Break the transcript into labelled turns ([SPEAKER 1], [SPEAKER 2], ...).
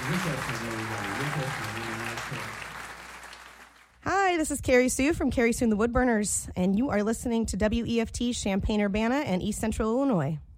[SPEAKER 1] Hi, this is Carrie Sue from Carrie Sue and the Woodburners, and you are listening to WEFT Champaign-Urbana and East Central Illinois.